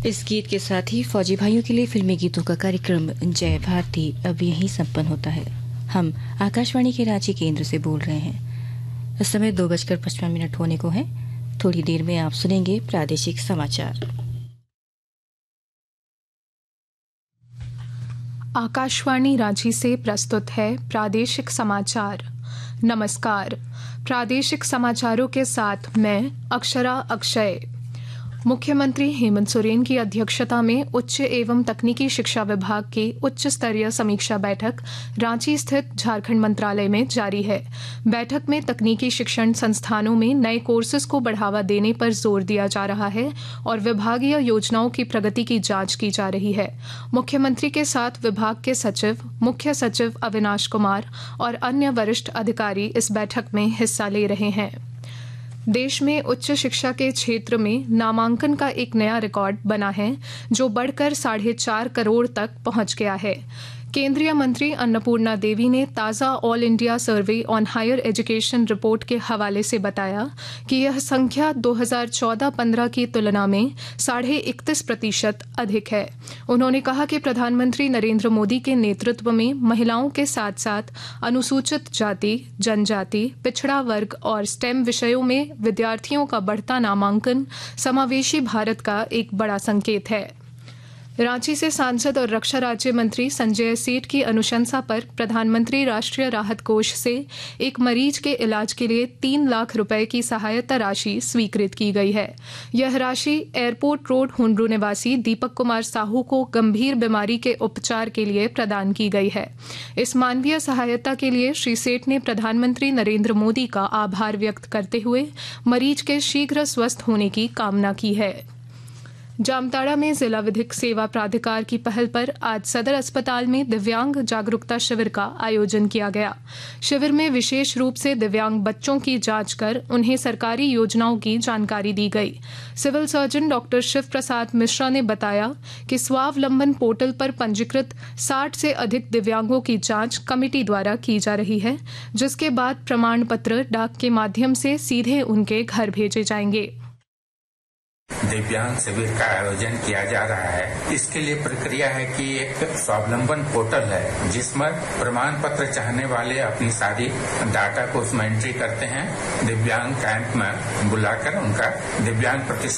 इस गीत के साथ ही फौजी भाइयों के लिए फिल्मी गीतों का कार्यक्रम जय भारती अब यहीं संपन्न होता है। हम आकाशवाणी के रांची केंद्र से बोल रहे हैं। इस समय 2:55 होने को है। थोड़ी देर में आप सुनेंगे प्रादेशिक समाचार। आकाशवाणी रांची से प्रस्तुत है प्रादेशिक समाचार। नमस्कार। प्रादेशिक समाचारों के साथ मैं अक्षरा अक्षय। मुख्यमंत्री हेमंत सोरेन की अध्यक्षता में उच्च एवं तकनीकी शिक्षा विभाग की उच्च स्तरीय समीक्षा बैठक रांची स्थित झारखंड मंत्रालय में जारी है। बैठक में तकनीकी शिक्षण संस्थानों में नए कोर्सेज को बढ़ावा देने पर जोर दिया जा रहा है और विभागीय योजनाओं की प्रगति की जांच की जा रही है। मुख्यमंत्री के साथ विभाग के सचिव, मुख्य सचिव अविनाश कुमार और अन्य वरिष्ठ अधिकारी इस बैठक में हिस्सा ले रहे हैं। देश में उच्च शिक्षा के क्षेत्र में नामांकन का एक नया रिकॉर्ड बना है, जो बढ़कर 4.5 करोड़ तक पहुंच गया है। केंद्रीय मंत्री अन्नपूर्णा देवी ने ताज़ा all India survey on higher education report के हवाले से बताया कि यह संख्या 2014-15 की तुलना में 31.5% अधिक है। उन्होंने कहा कि प्रधानमंत्री नरेंद्र मोदी के नेतृत्व में महिलाओं के साथ साथ अनुसूचित जाति, जनजाति, पिछड़ा वर्ग और स्टेम विषयों में विद्यार्थियों का बढ़ता नामांकन समावेशी भारत का एक बड़ा संकेत है। रांची से सांसद और रक्षा राज्य मंत्री संजय सेठ की अनुशंसा पर प्रधानमंत्री राष्ट्रीय राहत कोष से एक मरीज के इलाज के लिए 3 लाख रुपए की सहायता राशि स्वीकृत की गई है। यह राशि एयरपोर्ट रोड हुंड्रू निवासी दीपक कुमार साहू को गंभीर बीमारी के उपचार के लिए प्रदान की गई है। इस मानवीय सहायता के लिए श्री सेठ ने प्रधानमंत्री नरेंद्र मोदी का आभार व्यक्त करते हुए मरीज के शीघ्र स्वस्थ होने की कामना की है। जामताड़ा में जिला विधिक सेवा प्राधिकार की पहल पर आज सदर अस्पताल में दिव्यांग जागरूकता शिविर का आयोजन किया गया। शिविर में विशेष रूप से दिव्यांग बच्चों की जांच कर उन्हें सरकारी योजनाओं की जानकारी दी गई। सिविल सर्जन डॉक्टर शिव प्रसाद मिश्रा ने बताया कि स्वावलंबन पोर्टल पर पंजीकृत 60 से अधिक दिव्यांगों की जांच कमेटी द्वारा की जा रही है, जिसके बाद प्रमाण पत्र डाक के माध्यम से सीधे उनके घर भेजे जाएंगे। दिव्यांग शिविर का आयोजन किया जा रहा है। इसके लिए प्रक्रिया है कि एक स्वावलंबन पोर्टल है, जिसमें प्रमाण पत्र चाहने वाले अपनी सारी डाटा को उसमें एंट्री करते हैं। दिव्यांग कैंप में बुलाकर उनका दिव्यांग